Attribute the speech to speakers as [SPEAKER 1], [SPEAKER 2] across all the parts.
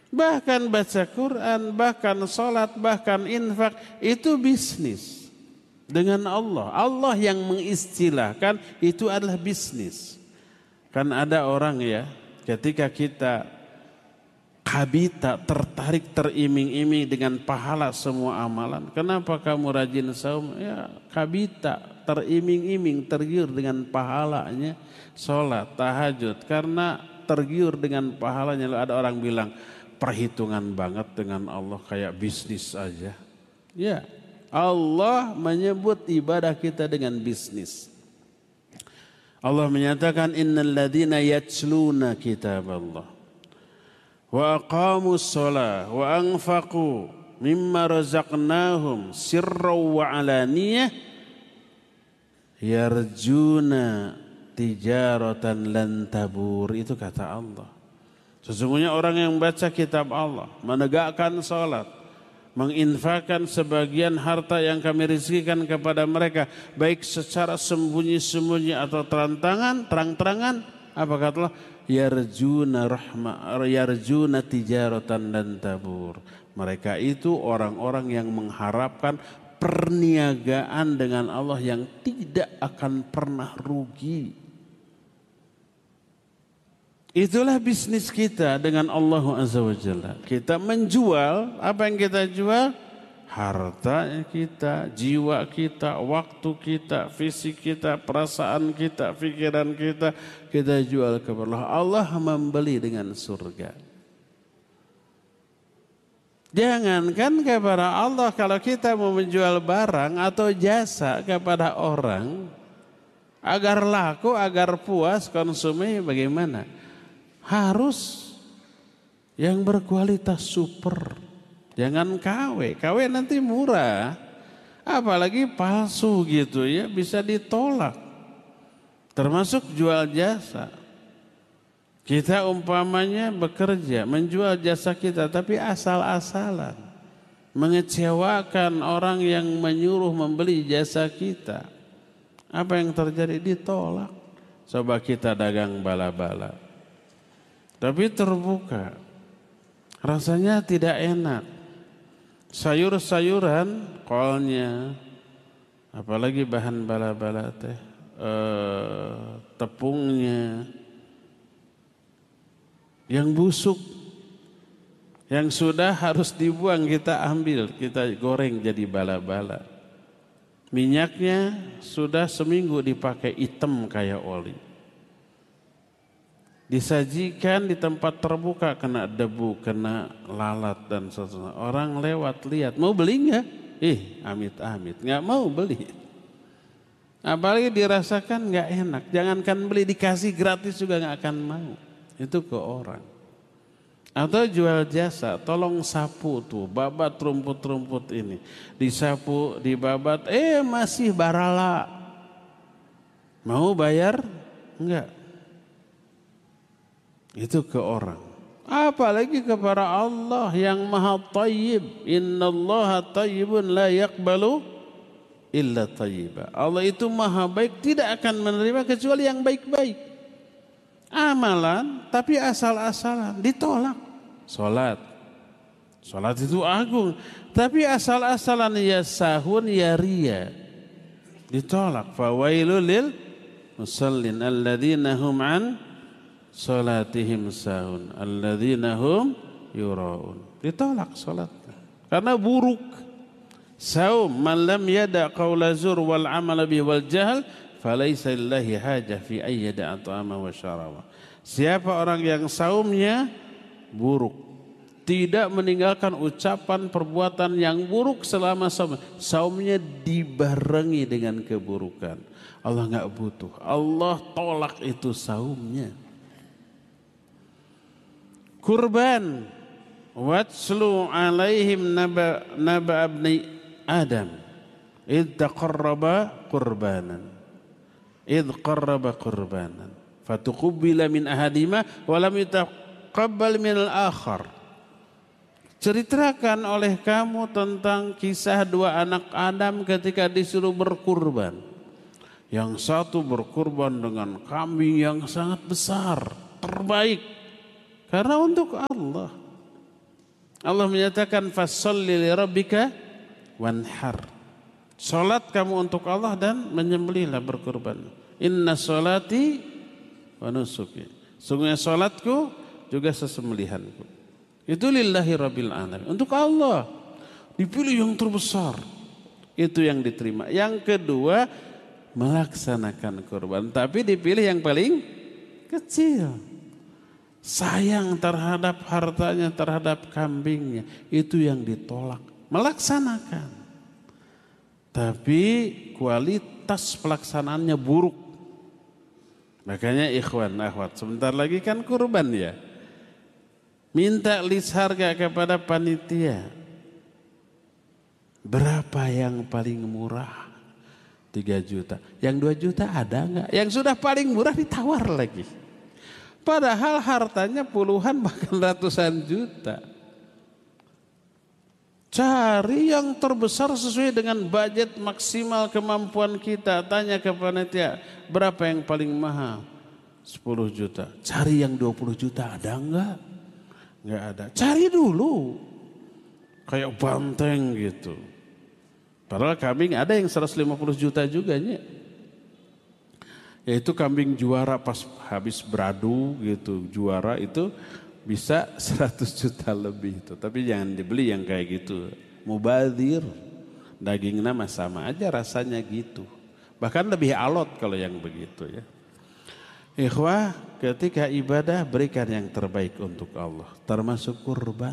[SPEAKER 1] Bahkan baca Quran, bahkan sholat, bahkan infak, itu bisnis dengan Allah. Allah yang mengistilahkan itu adalah bisnis. Kan ada orang ya, ketika kita kabita, tertarik, teriming-iming dengan pahala semua amalan. Kenapa kamu rajin saum? Ya kabita, teriming-iming, tergiur dengan pahalanya sholat, tahajud. Karena tergiur dengan pahalanya. Lalu ada orang bilang, perhitungan banget dengan Allah, kayak bisnis aja. Ya, Allah menyebut ibadah kita dengan bisnis. Allah menyatakan innal ladzina yatsluna kitaballah wa aqamus shalah wa anfaqu mimma razaqnahum sirran wa alaniyah yarjuna tijaratan lan tabur. Itu kata Allah. Sesungguhnya orang yang baca kitab Allah, menegakkan salat, menginfakkan sebagian harta yang kami rizkikan kepada mereka, baik secara sembunyi-sembunyi atau terang-terangan, apa kata Allah? Yarjuna tijaratan dan tabur. Mereka itu orang-orang yang mengharapkan perniagaan dengan Allah yang tidak akan pernah rugi. Itulah bisnis kita dengan Allah Azza wa Jalla. Kita menjual, apa yang kita jual? Harta kita, jiwa kita, waktu kita, fisik kita, perasaan kita, pikiran kita, kita jual kepada Allah. Allah membeli dengan surga. Jangankan kepada Allah, kalau kita mau menjual barang atau jasa kepada orang, agar laku, agar puas konsumen, bagaimana? Harus yang berkualitas super. Jangan KW. KW nanti murah. Apalagi palsu gitu ya, bisa ditolak. Termasuk jual jasa. Kita umpamanya bekerja, menjual jasa kita, tapi asal-asalan. Mengecewakan orang yang menyuruh membeli jasa kita. Apa yang terjadi? Ditolak. Coba kita dagang bala-bala. Tapi terbuka, rasanya tidak enak. Sayur-sayuran, kolnya, apalagi bahan bala-bala teh, tepungnya, yang busuk, yang sudah harus dibuang kita ambil, kita goreng jadi bala-bala. Minyaknya sudah seminggu dipakai, hitam kayak oli. Disajikan di tempat terbuka, kena debu, kena lalat dan seterusnya. Orang lewat lihat, mau beli nggak? Amit-amit, nggak mau beli. Apalagi dirasakan nggak enak. Jangankan beli, dikasih gratis juga nggak akan mau. Itu ke orang. Atau jual jasa, tolong sapu tuh, babat rumput-rumput ini, disapu, dibabat, masih barala. Mau bayar? Enggak. Itu ke orang. Apalagi kepada Allah yang maha tayyib. Innallaha tayyibun la yaqbalu illa tayyiba. Allah itu maha baik, tidak akan menerima kecuali yang baik-baik. Amalan tapi asal-asalan ditolak. Salat itu agung, tapi asal-asalan ya sahun ya ria, ditolak. Fawailul lil musallin alladzina hum an salatihim sahun alladzina hum yuraun. Ditolak salatnya karena buruk. Saum man lam yada qaula zur wal amal bi wal jahl falaysa lillahi hajah fi ay yada at'ama wa syaraba. Siapa orang yang saumnya buruk, tidak meninggalkan ucapan perbuatan yang buruk selama saumnya dibarengi dengan keburukan, Allah enggak butuh. Allah tolak itu saumnya. Kurban watslu alaihim naba abni Adam id taqarraba qurbanan fatuqubila min ahadima wa lam yutaqabbal min al-akhar. Ceritakan oleh kamu tentang kisah dua anak Adam ketika disuruh berkurban. Yang satu berkurban dengan kambing yang sangat besar, terbaik, karena untuk Allah. Allah menyatakan fasholli li rabbika wanhar. Salat kamu untuk Allah dan menyembelihlah, berkurban. Inna sholati wa nusuki. Sungguhnya salatku juga sesembelihanku. Itu lillahi rabbil alamin. Untuk Allah. Dipilih yang terbesar. Itu yang diterima. Yang kedua, melaksanakan kurban. Tapi dipilih yang paling kecil. Sayang terhadap hartanya, terhadap kambingnya. Itu yang ditolak. Melaksanakan. Tapi kualitas pelaksanaannya buruk. Makanya ikhwan, akhwat, sebentar lagi kan kurban ya. Minta list harga kepada panitia. Berapa yang paling murah? 3 juta. Yang 2 juta ada enggak? Yang sudah paling murah ditawar lagi. Padahal hartanya puluhan bahkan ratusan juta. Cari yang terbesar sesuai dengan budget maksimal kemampuan kita. Tanya ke panitia, berapa yang paling mahal? 10 juta. Cari yang 20 juta, ada enggak? Enggak ada. Cari dulu. Kayak banteng gitu. Padahal kambing ada yang 150 juta juga nya. Yaitu kambing juara pas habis beradu gitu. Juara itu bisa 100 juta lebih itu. Tapi jangan dibeli yang kayak gitu. Mubadzir. Dagingnya mah sama aja rasanya gitu. Bahkan lebih alot kalau yang begitu ya. Ikhwah, ketika ibadah berikan yang terbaik untuk Allah. Termasuk kurban.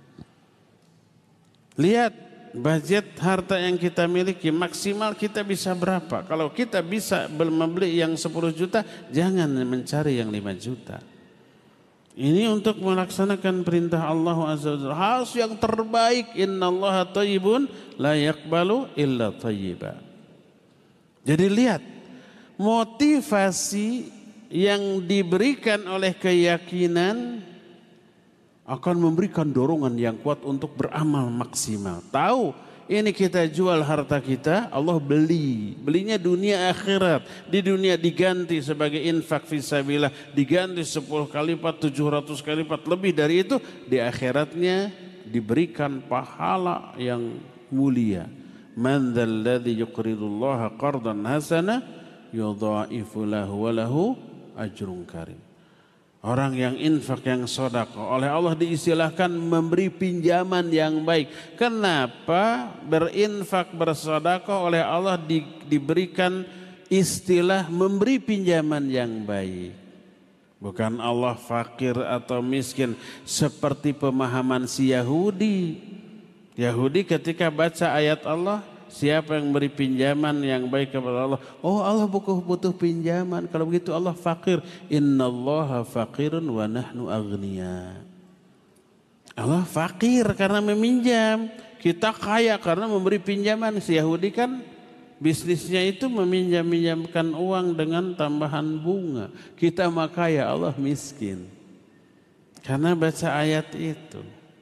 [SPEAKER 1] Lihat budget harta yang kita miliki maksimal kita bisa berapa. Kalau kita bisa membeli yang 10 juta, jangan mencari yang 5 juta. Ini untuk melaksanakan perintah Allah Azza wa Jalla. Harus yang terbaik. Innallaha thayyibun la yaqbalu illa thayyiba. Jadi lihat motivasi yang diberikan oleh keyakinan akan memberikan dorongan yang kuat untuk beramal maksimal. Tahu ini kita jual harta kita, Allah beli. Belinya dunia akhirat. Di dunia diganti sebagai infak fisabilillah, diganti 10 kali lipat, 700 kali lipat, lebih dari itu. Di akhiratnya diberikan pahala yang mulia. Man dzalladzi yuqridullaha qardan hasana yudha'ifu lahu wa lahu ajrun karim. Orang yang infak, yang sedekah, oleh Allah diistilahkan memberi pinjaman yang baik. Kenapa berinfak, bersedekah oleh Allah diberikan istilah memberi pinjaman yang baik? Bukan Allah fakir atau miskin seperti pemahaman si Yahudi. Yahudi ketika baca ayat Allah, siapa yang beri pinjaman yang baik kepada Allah? Oh, Allah butuh pinjaman. Kalau begitu Allah fakir. Innallaha faqirun wa nahnu aghnia. Allah fakir karena meminjam. Kita kaya karena memberi pinjaman. Si Yahudi kan bisnisnya itu meminjamkan uang dengan tambahan bunga. Kita mah kaya, Allah miskin. Karena baca ayat itu.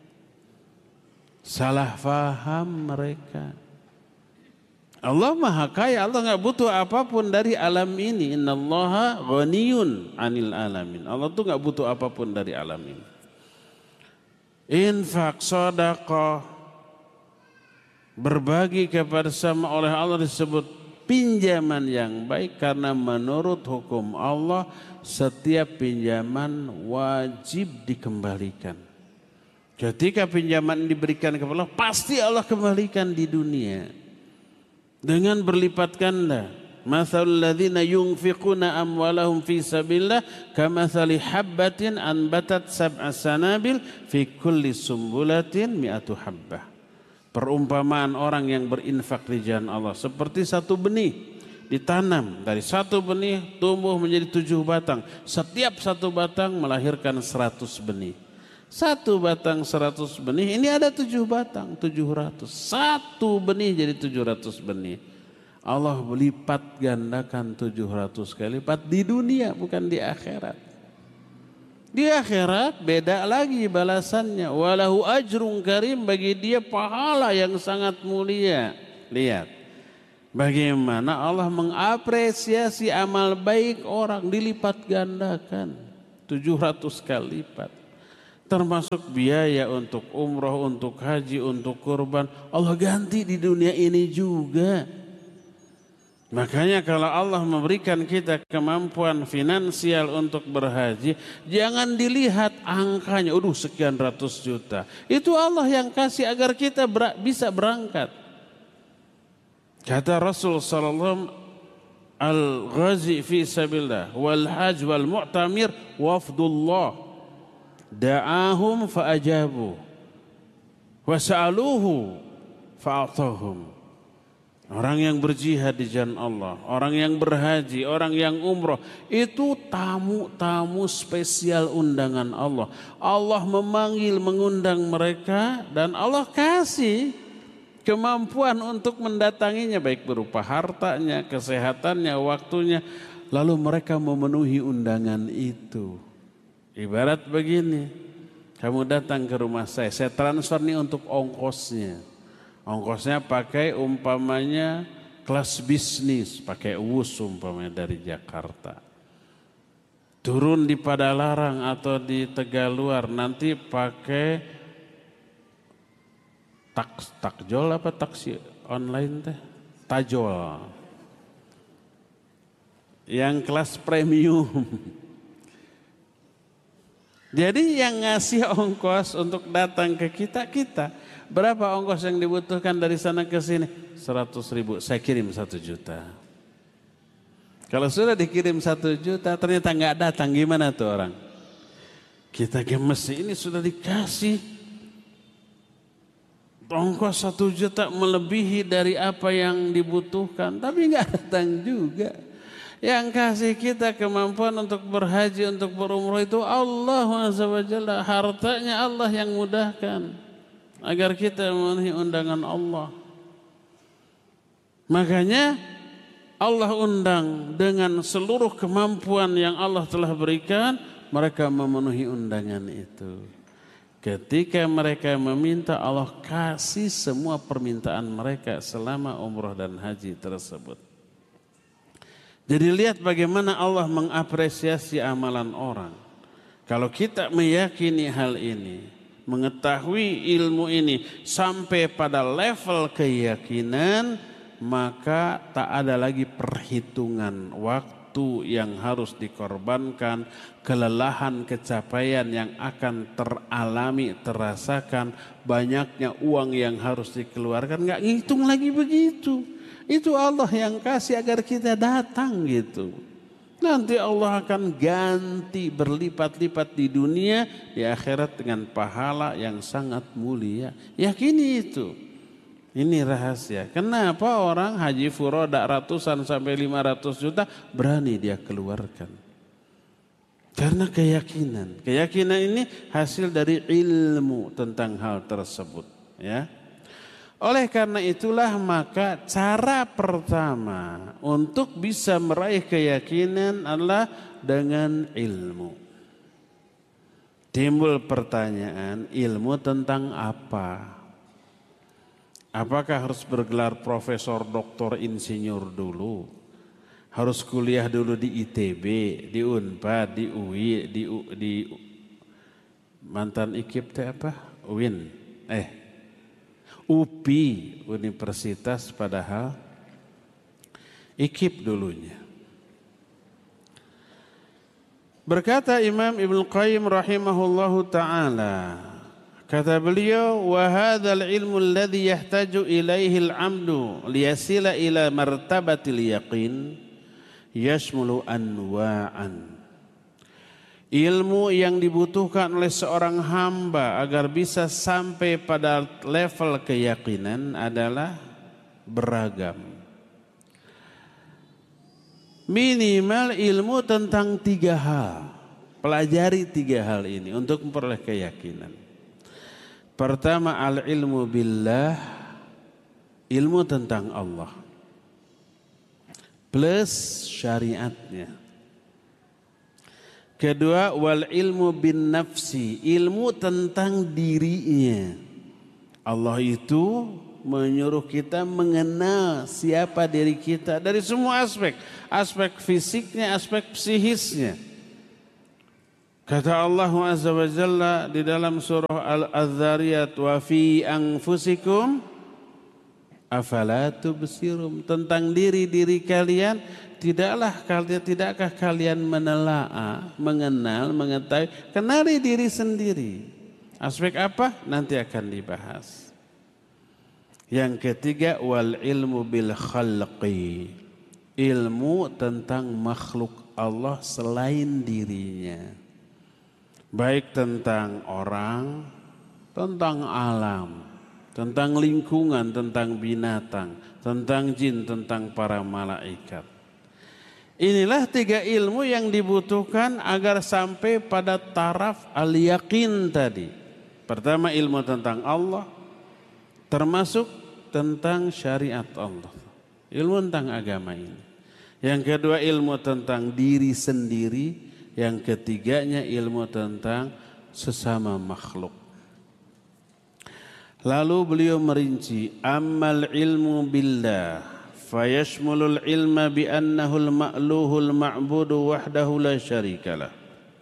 [SPEAKER 1] Salah faham mereka. Allah maha kaya, Allah enggak butuh apapun dari alam ini. Innallaha ghaniyun 'anil alamin. Allah tuh enggak butuh apapun dari alam ini. Infak, sedekah, berbagi kepada sama oleh Allah disebut pinjaman yang baik karena menurut hukum Allah setiap pinjaman wajib dikembalikan. Ketika pinjaman diberikan kepada Allah, pasti Allah kembalikan di dunia. Dengan berlipat ganda. Mathalul ladzina yunfiquna amwalahum fi sabilillah kamathali habbatin anbatat sab'a sanabil fi kulli sumbulatin mi'atu habbah. Perumpamaan orang yang berinfak di jalan Allah seperti satu benih ditanam, dari satu benih tumbuh menjadi 7 batang. Setiap satu batang melahirkan 100 benih. Satu batang 100 benih, ini ada 7 batang, 700. Satu benih jadi 700 benih. Allah lipat gandakan 700 kali lipat di dunia, bukan di akhirat. Di akhirat beda lagi balasannya. Walahu ajrun karim, bagi dia pahala yang sangat mulia. Lihat bagaimana Allah mengapresiasi amal baik orang, dilipat gandakan 700 kali lipat. termasuk biaya untuk umroh, untuk haji, untuk kurban. Allah ganti di dunia ini juga. Makanya kalau Allah memberikan kita kemampuan finansial untuk berhaji, jangan dilihat angkanya, sekian ratus juta. Itu Allah yang kasih agar kita bisa berangkat. Kata Rasul sallallahu alaihi wasallam, al-ghazi fi sabilillah wal hajj wal mu'tamir wafdullah. Da'ahum fa'ajabu wa sa'aluhu fa'atahum. Orang yang berjihad di jalan Allah, orang yang berhaji, orang yang umroh, itu tamu-tamu spesial undangan Allah. Allah memanggil, mengundang mereka, dan Allah kasih kemampuan untuk mendatanginya, baik berupa hartanya, kesehatannya, waktunya. Lalu mereka memenuhi undangan itu. Ibarat begini, kamu datang ke rumah saya transfer nih untuk ongkosnya. Ongkosnya pakai umpamanya kelas bisnis, pakai Wus umpamanya dari Jakarta. Turun di Padalarang atau di Tegaluar, nanti pakai takjol apa taksi online teh? Tajol. Yang kelas premium. Jadi yang ngasih ongkos untuk datang ke kita. Berapa ongkos yang dibutuhkan dari sana ke sini? 100.000, saya kirim 1 juta. Kalau sudah dikirim 1 juta ternyata nggak datang, gimana tuh orang? Kita gemes, ini sudah dikasih ongkos 1 juta melebihi dari apa yang dibutuhkan, tapi nggak datang juga. Yang kasih kita kemampuan untuk berhaji, untuk berumrah itu Allah Azza wa Jalla. Hartanya Allah yang mudahkan agar kita memenuhi undangan Allah. Makanya Allah undang dengan seluruh kemampuan yang Allah telah berikan, mereka memenuhi undangan itu. Ketika mereka meminta, Allah kasih semua permintaan mereka selama umrah dan haji tersebut. Jadi lihat bagaimana Allah mengapresiasi amalan orang. Kalau kita meyakini hal ini, mengetahui ilmu ini sampai pada level keyakinan, maka tak ada lagi perhitungan waktu yang harus dikorbankan, kelelahan, kecapaian yang akan teralami, terasakan, banyaknya uang yang harus dikeluarkan, nggak ngitung lagi begitu. Itu Allah yang kasih agar kita datang gitu. Nanti Allah akan ganti berlipat-lipat di dunia, di akhirat dengan pahala yang sangat mulia. Yakini itu. Ini rahasia. Kenapa orang haji furoda ratusan sampai 500 juta berani dia keluarkan? Karena keyakinan. Keyakinan ini hasil dari ilmu tentang hal tersebut. Ya. Oleh karena itulah maka cara pertama untuk bisa meraih keyakinan adalah dengan ilmu. Timbul pertanyaan, ilmu tentang apa? Apakah harus bergelar profesor, doktor, insinyur dulu? Harus kuliah dulu di ITB, di Unpad, di UI, di mantan IKIP teh apa? UPI, Universitas, padahal IKIP dulunya. Berkata Imam Ibnu Qayyim rahimahullahu ta'ala, kata beliau, wa hadzal ilmu alladhi yahtaju ilaihi al-'abdu liyasila ila martabatil yaqin yashmulu anwa'an. Ilmu yang dibutuhkan oleh seorang hamba agar bisa sampai pada level keyakinan adalah beragam. Minimal ilmu tentang 3 hal. Pelajari 3 hal ini untuk memperoleh keyakinan. Pertama, al-ilmu billah, ilmu tentang Allah. Plus syariatnya. Kedua, wal ilmu bin nafsi, ilmu tentang dirinya. Allah itu menyuruh kita mengenal siapa diri kita dari semua aspek. Aspek fisiknya, aspek psikisnya. Kata Allah Azza wa Jalla di dalam surah Al-Dzariyat, wa fi anfusikum afala tubsirum, tentang diri kalian tidakkah kalian menelaah, mengenal, mengetahui, kenali diri sendiri. Aspek apa? Nanti akan dibahas. Yang ketiga, wal ilmu bil khalqi, ilmu tentang makhluk Allah selain dirinya, baik tentang orang, tentang alam, tentang lingkungan, tentang binatang, tentang jin, tentang para malaikat. Inilah 3 ilmu yang dibutuhkan agar sampai pada taraf al-yaqin tadi. Pertama, ilmu tentang Allah, termasuk tentang syariat Allah, ilmu tentang agama ini. Yang kedua, ilmu tentang diri sendiri. Yang ketiganya, ilmu tentang sesama makhluk. Lalu beliau merinci, ammal ilmu billah fayashmulul ilma bi annahul ma'luhul ma'budu wahdahu la syarikalah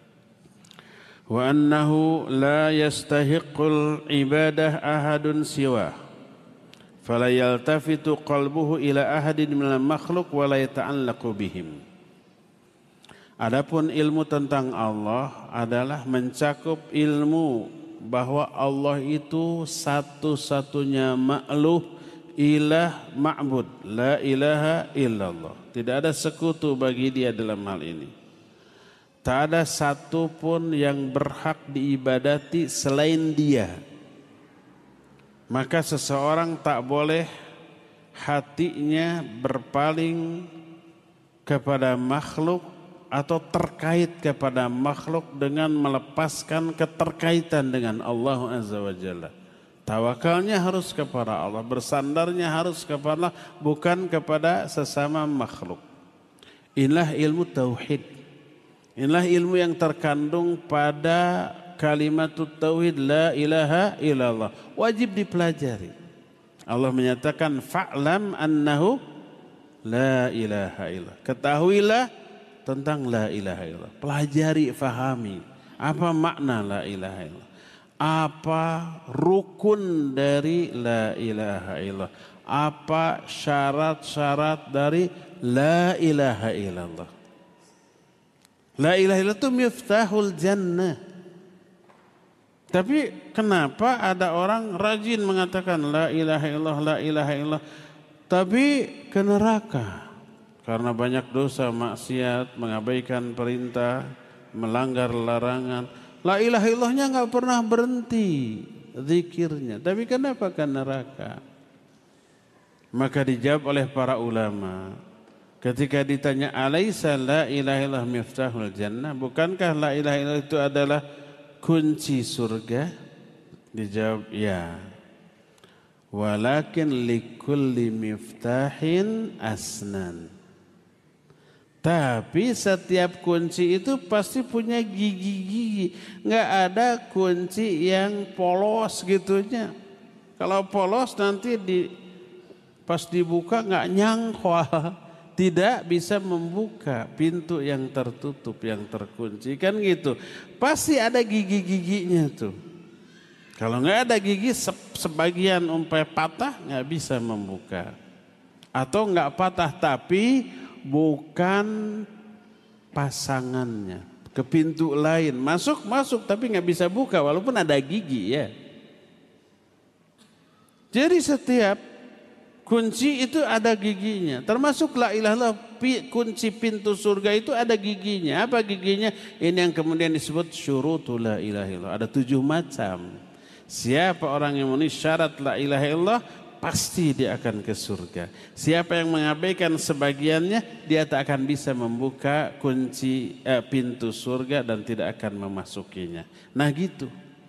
[SPEAKER 1] wa annahu la yastahiqqul ibadah ahadun siwah fala yaltafitu qalbuhu ila ahadin minal makhluk wa la yata'allaqu bihim. Adapun ilmu tentang Allah adalah mencakup ilmu bahwa Allah itu satu-satunya makhluk, ilah, ma'bud, la ilaha illallah. Tidak ada sekutu bagi dia dalam hal ini. Tak ada satu pun yang berhak diibadati selain dia. Maka seseorang tak boleh hatinya berpaling kepada makhluk atau terkait kepada makhluk dengan melepaskan keterkaitan dengan Allah Azza wa Jalla. Tawakalnya harus kepada Allah, bersandarnya harus kepada Allah, bukan kepada sesama makhluk. Inilah ilmu tauhid. Inilah ilmu yang terkandung pada kalimat tauhid la ilaha illallah. Wajib dipelajari. Allah menyatakan fa'lam annahu la ilaha illallah. Ketahuilah tentang la ilaha illallah. Pelajari, fahami apa makna la ilaha illallah. Apa rukun dari la ilaha illallah? Apa syarat-syarat dari la ilaha illallah? La ilaha illallah itu miftahul jannah. Tapi kenapa ada orang rajin mengatakan la ilaha illallah, la ilaha illallah, tapi ke neraka? Karena banyak dosa, maksiat, mengabaikan perintah, melanggar larangan. La ilaha illallahnya enggak pernah berhenti zikirnya, tapi kenapa ke neraka? Maka dijawab oleh para ulama ketika ditanya alaisa la ilaha illallah miftahul jannah, bukankah la ilaha illallah itu adalah kunci surga? Dijawab ya. Walakin likulli miftahin asnan. Tapi setiap kunci itu pasti punya gigi-gigi. Nggak ada kunci yang polos gitunya. Kalau polos nanti pas dibuka nggak nyangkol. Tidak bisa membuka pintu yang tertutup, yang terkunci. Kan gitu. Pasti ada gigi-giginya tuh. Kalau nggak ada gigi, sebagian umpamanya patah nggak bisa membuka. Atau nggak patah tapi bukan pasangannya, ke pintu lain masuk tapi nggak bisa buka walaupun ada gigi ya. Jadi setiap kunci itu ada giginya, termasuk la ilaha illallah, kunci pintu surga itu ada giginya. Apa giginya? Ini yang kemudian disebut syurutul la ilaha illallah. Ada 7 macam. Siapa orang yang memenuhi syarat la ilaha illallah, pasti dia akan ke surga. Siapa yang mengabaikan sebagiannya, dia tak akan bisa membuka kunci pintu surga dan tidak akan memasukinya. Nah gitu.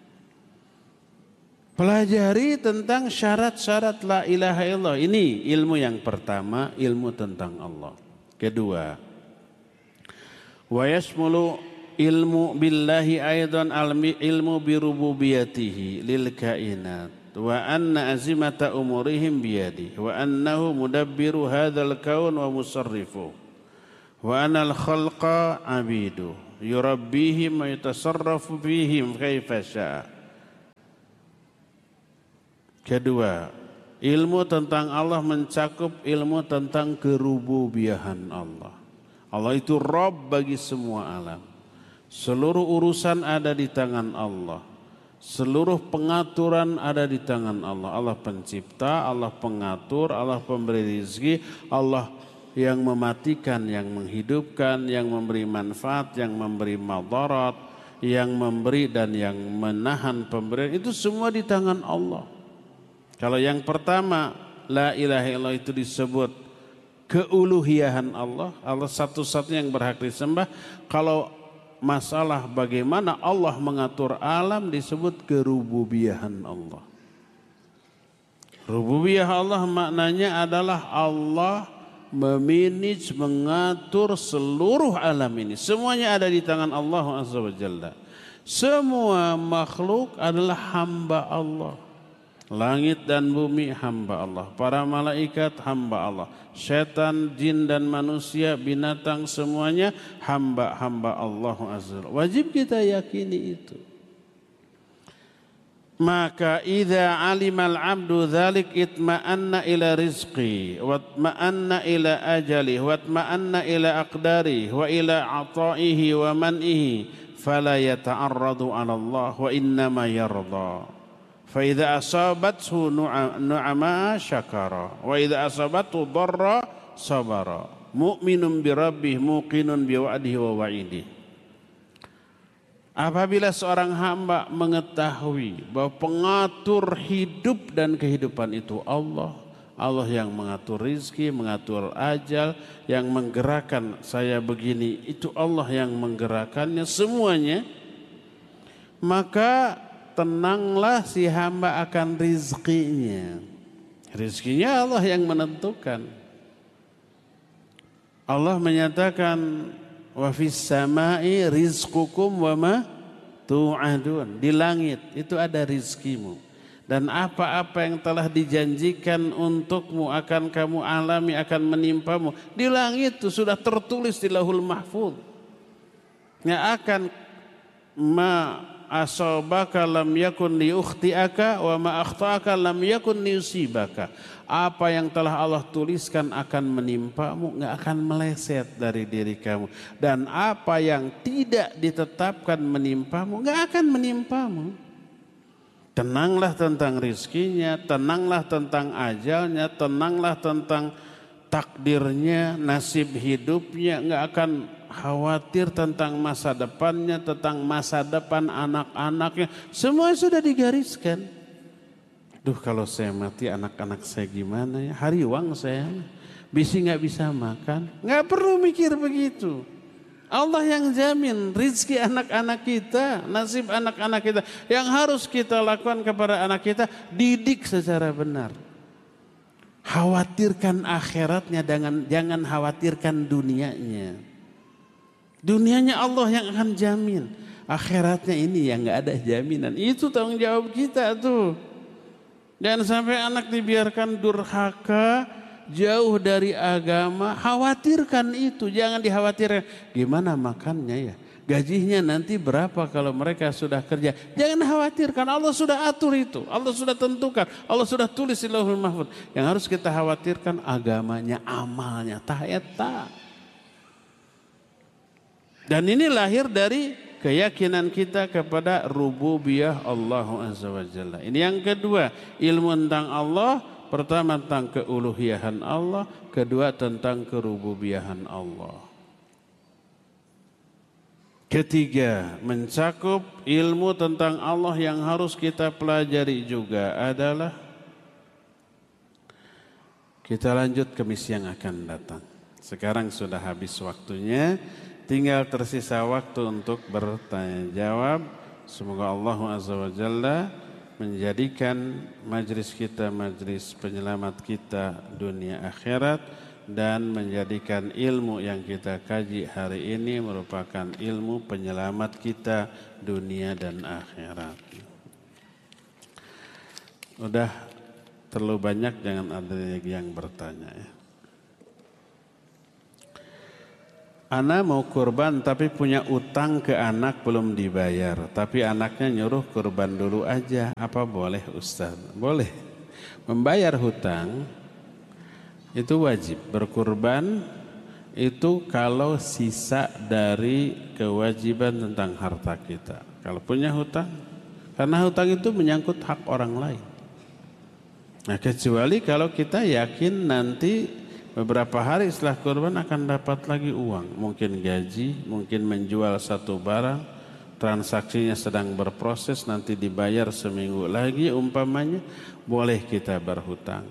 [SPEAKER 1] Pelajari tentang syarat-syarat la ilaha illallah. Ini ilmu yang pertama, ilmu tentang Allah. Kedua, wa yashmulu ilmu billahi aidan ilmu birububiyatihi lil kainat. Wa anna azimata umurihim biyadi wa annahu mudabbiru hadzal kaun wa musarrifu wa anal khalqa abidu yurabbihim wa yatasarrafu fihim kaifa syaa. Kedua, ilmu tentang Allah mencakup ilmu tentang kerububiyahan Allah. Allah itu Rabb bagi semua alam. Seluruh urusan ada di tangan Allah. Seluruh pengaturan ada di tangan Allah. Allah pencipta, Allah pengatur, Allah pemberi rezeki, Allah yang mematikan, yang menghidupkan, yang memberi manfaat, yang memberi madarat, yang memberi dan yang menahan pemberian. Itu semua di tangan Allah. Kalau yang pertama, la ilaha illallah itu disebut keuluhiyahan Allah. Allah satu-satunya yang berhak disembah. Kalau masalah bagaimana Allah mengatur alam disebut kerububiyahan Allah. Rububiyah Allah maknanya adalah Allah memanage, mengatur seluruh alam ini. Semuanya ada di tangan Allah Azza wa Jalla. Semua makhluk adalah hamba Allah. Langit dan bumi hamba Allah, para malaikat hamba Allah, setan, jin dan manusia, binatang semuanya hamba-hamba Allah Azza wa Jalla. Wajib kita yakini itu. Maka idza alimal abdu dzalik itma'anna ila rizqi wa itma'anna ila ajali wa itma'anna ila aqdari wa ila ata'ihi wa man'ihi fala yata'arradu 'ala Allah wa innama yarda. فإذا أصابته نعماء شكر وإذا أصابته ضر صبر مؤمن بربه موقن بوعده ووعيده. Apabila seorang hamba mengetahui bahwa pengatur hidup dan kehidupan itu Allah, Allah yang mengatur rizki, mengatur ajal, yang menggerakkan saya begini, itu Allah yang menggerakkannya semuanya, maka tenanglah si hamba akan rizkinya. Rizkinya Allah yang menentukan. Allah menyatakan wa fis samai rizqukum wa ma tu'adun. Di langit itu ada rizkimu. Dan apa-apa yang telah dijanjikan untukmu akan kamu alami, akan menimpamu. Di langit itu sudah tertulis di Lauhul Mahfuz. Yang akan asabaka lam yakun liukhtiaka wa ma akhtaka lam yakun liusibaka. Apa yang telah Allah tuliskan akan menimpamu, enggak akan meleset dari diri kamu. Dan apa yang tidak ditetapkan menimpamu, enggak akan menimpamu. Tenanglah tentang rizkinya, tenanglah tentang ajalnya, tenanglah tentang takdirnya, nasib hidupnya, enggak akan khawatir tentang masa depannya, tentang masa depan anak-anaknya. Semua sudah digariskan. Duh, kalau saya mati anak-anak saya gimana ya? Hariwang saya, bisi nggak bisa makan. Nggak perlu mikir begitu. Allah yang jamin rizki anak-anak kita, nasib anak-anak kita. Yang harus kita lakukan kepada anak kita, didik secara benar. Khawatirkan akhiratnya, jangan khawatirkan dunianya. Dunianya Allah yang akan jamin. Akhiratnya ini yang gak ada jaminan. Itu tanggung jawab kita tuh. Jangan sampai anak dibiarkan durhaka, jauh dari agama. Khawatirkan itu, jangan dikhawatirkan. Gimana makannya ya? Gajinya nanti berapa kalau mereka sudah kerja? Jangan khawatirkan, Allah sudah atur itu. Allah sudah tentukan, Allah sudah tulis di Lauhul Mahfuz. Yang harus kita khawatirkan agamanya, amalnya, tak. Dan ini lahir dari keyakinan kita kepada rububiyah Allah Azza wa Jalla. Ini yang kedua, ilmu tentang Allah. Pertama tentang keuluhiyahan Allah, kedua tentang kerububiyahan Allah. Ketiga, mencakup ilmu tentang Allah yang harus kita pelajari juga adalah, kita lanjut Kamis yang akan datang. Sekarang sudah habis waktunya. Tinggal tersisa waktu untuk bertanya jawab. Semoga Allah Azza wa Jalla menjadikan majlis kita majlis penyelamat kita dunia akhirat, dan menjadikan ilmu yang kita kaji hari ini merupakan ilmu penyelamat kita dunia dan akhirat. Udah terlalu banyak, jangan ada yang bertanya ya. Ana mau kurban tapi punya utang ke anak belum dibayar, tapi anaknya nyuruh kurban dulu aja. Apa boleh Ustaz? Boleh. Membayar hutang itu wajib. Berkurban itu kalau sisa dari kewajiban tentang harta kita. Kalau punya hutang, karena hutang itu menyangkut hak orang lain. Nah, kecuali kalau kita yakin nanti beberapa hari setelah kurban akan dapat lagi uang, mungkin gaji, mungkin menjual satu barang, transaksinya sedang berproses, nanti dibayar seminggu lagi umpamanya, boleh kita berhutang.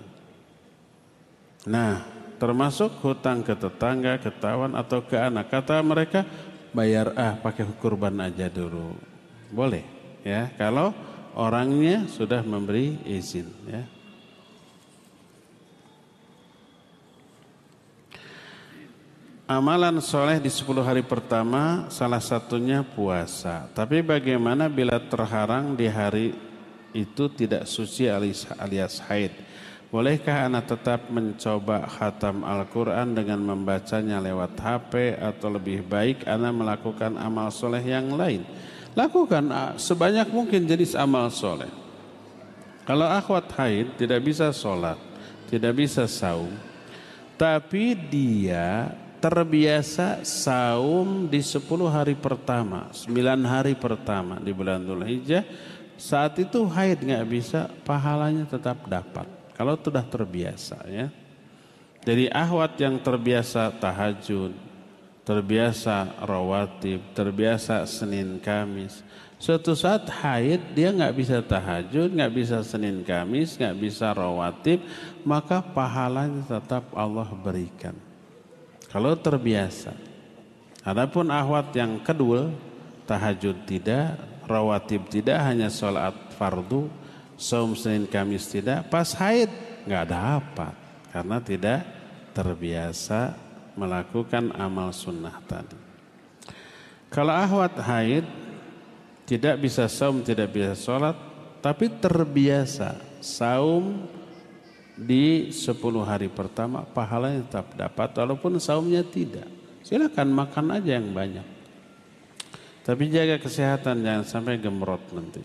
[SPEAKER 1] Nah, termasuk hutang ke tetangga, ke kawan atau ke anak. Kata mereka, bayar pakai kurban aja dulu. Boleh ya, kalau orangnya sudah memberi izin ya. Amalan soleh di 10 hari pertama salah satunya puasa. Tapi bagaimana bila terharang di hari itu tidak suci alias haid? Bolehkah anak tetap mencoba khatam Al-Quran dengan membacanya lewat HP atau lebih baik anak melakukan amal soleh yang lain? Lakukan sebanyak mungkin jenis amal soleh. Kalau akhwat haid tidak bisa sholat, tidak bisa saum, tapi dia terbiasa saum di 10 hari pertama, 9 hari pertama di bulan Dzulhijjah. Saat itu haid nggak bisa, pahalanya tetap dapat. Kalau sudah terbiasa ya. Jadi ahwat yang terbiasa tahajud, terbiasa rawatib, terbiasa Senin Kamis, suatu saat haid dia nggak bisa tahajud, nggak bisa Senin Kamis, nggak bisa rawatib, maka pahalanya tetap Allah berikan. Kalau terbiasa. Adapun ahwat yang kedua, tahajud tidak, rawatib tidak, hanya sholat fardu, saum Senin Kamis tidak, pas haid nggak dapat karena tidak terbiasa melakukan amal sunnah tadi. Kalau ahwat haid tidak bisa saum, tidak bisa sholat, tapi terbiasa saum di 10 hari pertama, pahalanya tetap dapat walaupun saumnya tidak. Silakan makan aja yang banyak, tapi jaga kesehatan, jangan sampai gemrot nanti.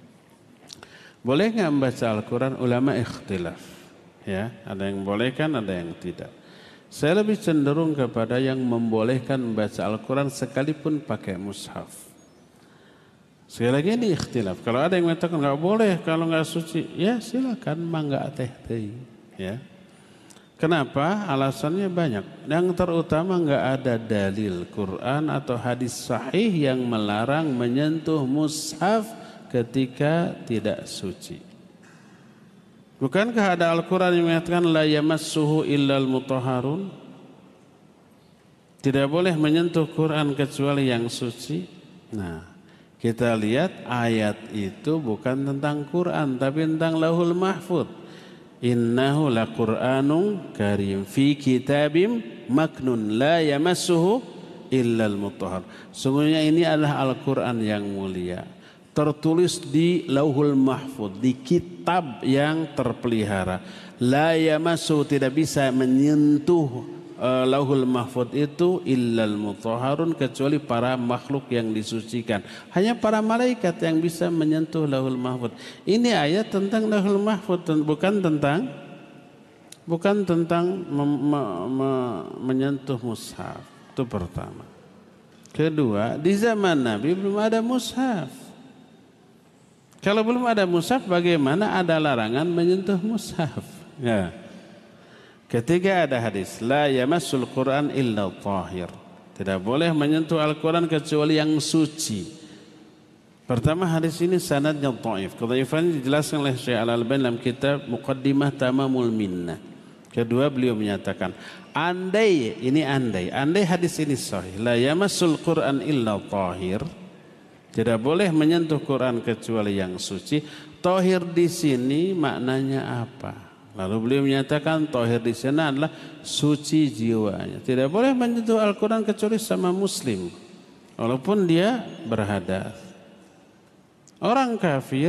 [SPEAKER 1] Boleh nggak membaca Al-Quran? Ulama ikhtilaf ya, ada yang bolehkan, ada yang tidak. Saya lebih cenderung kepada yang membolehkan membaca Al-Quran sekalipun pakai mushaf. Sekali lagi ini ikhtilaf. Kalau ada yang mengatakan nggak boleh kalau nggak suci, ya silakan, mangga teh ya. Kenapa? Alasannya banyak. Yang terutama nggak ada dalil Quran atau hadis sahih yang melarang menyentuh mushaf ketika tidak suci. Bukankah ada Al-Quran yang mengatakan la yamassuhu illal mutahharun? Tidak boleh menyentuh Quran kecuali yang suci. Nah, kita lihat ayat itu bukan tentang Quran tapi tentang Lauhul Mahfuz. Innahu laqur'anun karim fi kitabim maknun la yamassuhu illal mutahhar. Sungguhnya ini adalah Al-Quran yang mulia, tertulis di Lauhul Mahfuz, di kitab yang terpelihara. La yamassuhu, tidak bisa menyentuh Lauhul Mahfuz itu illal mutahharun, kecuali para makhluk yang disucikan. Hanya para malaikat yang bisa menyentuh Lauhul Mahfuz. Ini ayat tentang Lauhul Mahfuz, bukan tentang menyentuh mushaf. Itu pertama. Kedua, di zaman Nabi belum ada mushaf. Kalau belum ada mushaf, bagaimana ada larangan menyentuh mushaf? Ya. Ketiga, ada hadis la yamassul Quran illa tahir. Tidak boleh menyentuh Al-Quran kecuali yang suci. Pertama, hadis ini sanadnya dhaif. Kedhaifannya dijelaskan oleh Syekh Al-Albani dalam kitab Muqaddimah Tamamul Minnah. Kedua, beliau menyatakan andai hadis ini sahih, la yamassul Quran illa tahir, tidak boleh menyentuh Quran kecuali yang suci. Tahir di sini maknanya apa? Lalu beliau menyatakan tahir di sana adalah suci jiwanya. Tidak boleh menyentuh Al-Quran kecuali sama muslim, walaupun dia berhadas. Orang kafir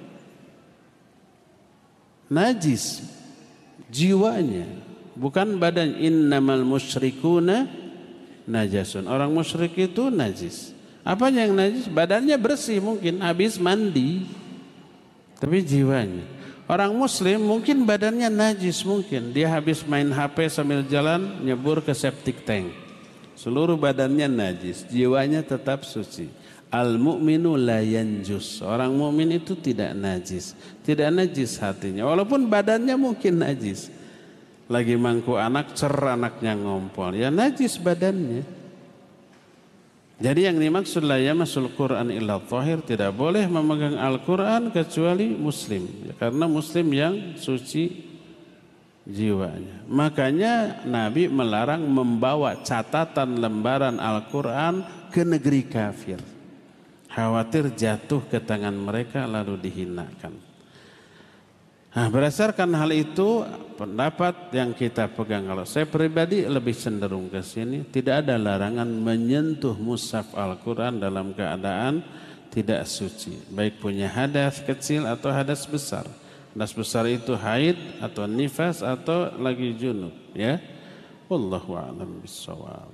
[SPEAKER 1] najis jiwanya, bukan badan. Innamal musyrikuna najasun. Orang musyrik itu najis. Apa yang najis? Badannya bersih mungkin habis mandi, tapi jiwanya. Orang muslim mungkin badannya najis, mungkin dia habis main HP sambil jalan nyebur ke septic tank. Seluruh badannya najis, jiwanya tetap suci. Al-mu'minu la yanjus. Orang mukmin itu tidak najis. Tidak najis hatinya, walaupun badannya mungkin najis. Lagi mangku anak, anaknya ngompol, ya najis badannya. Jadi yang dimaksud la yamassul Qur'an illa thahir, tidak boleh memegang Al-Qur'an kecuali muslim, karena muslim yang suci jiwanya. Makanya Nabi melarang membawa catatan lembaran Al-Qur'an ke negeri kafir, khawatir jatuh ke tangan mereka lalu dihinakan. Nah, berdasarkan hal itu, pendapat yang kita pegang, kalau saya pribadi lebih cenderung ke sini, tidak ada larangan menyentuh mushaf Al-Quran dalam keadaan tidak suci, baik punya hadas kecil atau hadas besar. Hadas besar itu haid atau nifas atau lagi junub, ya. Wallahu a'lam bishawab.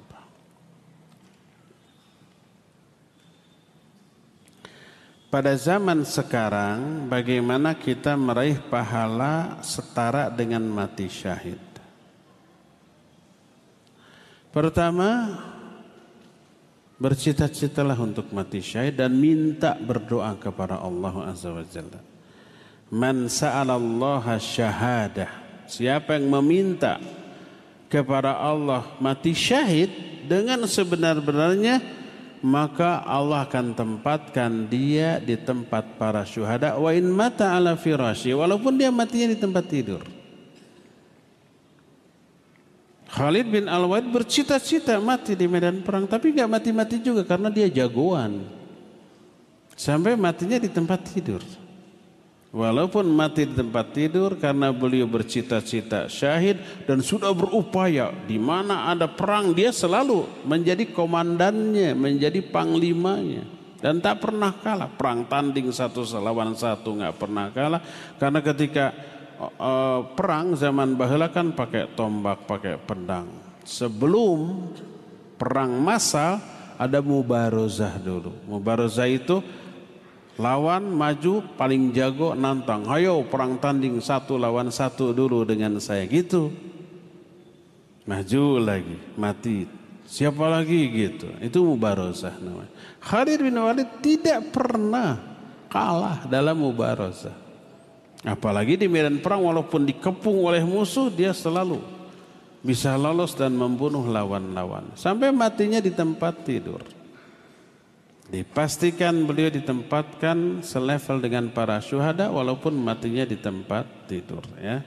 [SPEAKER 1] Pada zaman sekarang, bagaimana kita meraih pahala setara dengan mati syahid? Pertama, bercita-citalah untuk mati syahid dan minta berdoa kepada Allah Azza wa Jalla. Man sa'alallaha syahadah. Siapa yang meminta kepada Allah mati syahid dengan sebenar-benarnya, maka Allah akan tempatkan dia di tempat para syuhada. Wa in mata ala firasyi, walaupun dia matinya di tempat tidur. Khalid bin Al-Walid bercita-cita mati di medan perang, tapi gak mati-mati juga karena dia jagoan. Sampai matinya di tempat tidur. Walaupun mati di tempat tidur karena beliau bercita-cita syahid dan sudah berupaya, di mana ada perang dia selalu menjadi komandannya, menjadi panglimanya, dan tak pernah kalah. Perang tanding satu lawan satu nggak pernah kalah, karena ketika perang zaman baheula kan pakai tombak, pakai pedang. Sebelum perang massal ada mubarozah dulu. Mubarozah itu lawan maju paling jago nantang, ayo perang tanding satu lawan satu dulu dengan saya, gitu. Maju lagi, mati, siapa lagi, gitu. Itu mubarozah namanya. Khalid bin Walid tidak pernah kalah dalam mubarozah. Apalagi di medan perang, walaupun dikepung oleh musuh, dia selalu bisa lolos dan membunuh lawan-lawan. Sampai matinya di tempat tidur. Dipastikan beliau ditempatkan selevel dengan para syuhada walaupun matinya di tempat tidur, ya.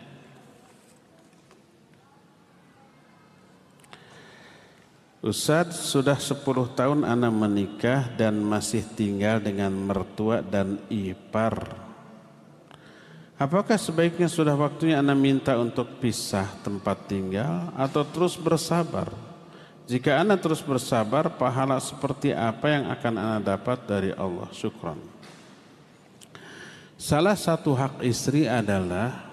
[SPEAKER 1] Ustaz, sudah 10 tahun ana menikah dan masih tinggal dengan mertua dan ipar. Apakah sebaiknya sudah waktunya ana minta untuk pisah tempat tinggal atau terus bersabar? Jika ana terus bersabar, pahala seperti apa yang akan ana dapat dari Allah? Syukran. Salah satu hak istri adalah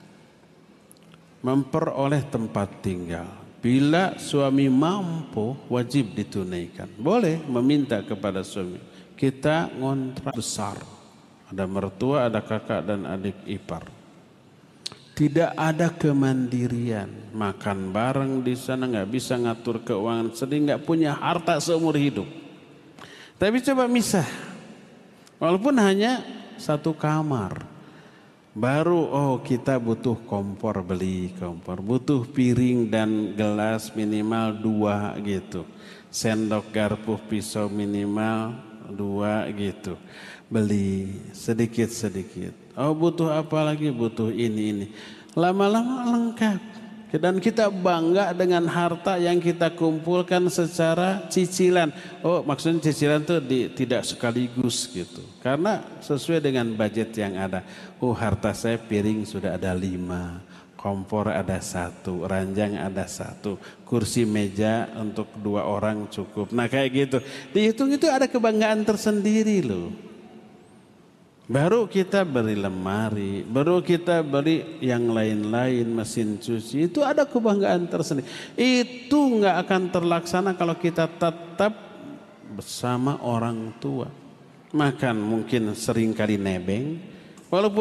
[SPEAKER 1] memperoleh tempat tinggal. Bila suami mampu, wajib ditunaikan. Boleh meminta kepada suami. Kita ngontrak besar. Ada mertua, ada kakak dan adik ipar. Tidak ada kemandirian, makan bareng di sana, nggak bisa ngatur keuangan sendiri, nggak punya harta seumur hidup. Tapi coba misah, walaupun hanya satu kamar, baru kita butuh kompor, beli kompor, butuh piring dan gelas minimal 2 gitu, sendok garpu pisau minimal 2 gitu, beli sedikit-sedikit. Oh butuh apa lagi? Butuh ini. Lama-lama lengkap. Dan kita bangga dengan harta yang kita kumpulkan secara cicilan. Oh maksudnya cicilan itu tidak sekaligus gitu. Karena sesuai dengan budget yang ada. Oh harta saya piring sudah ada 5. Kompor ada 1. Ranjang ada 1. Kursi meja untuk 2 orang cukup. Nah kayak gitu. Dihitung itu ada kebanggaan tersendiri loh. Baru kita beri lemari, baru kita beri yang lain-lain, mesin cuci. Itu ada kebanggaan tersendiri. Itu nggak akan terlaksana kalau kita tetap bersama orang tua. Makan mungkin seringkali nebeng, walaupun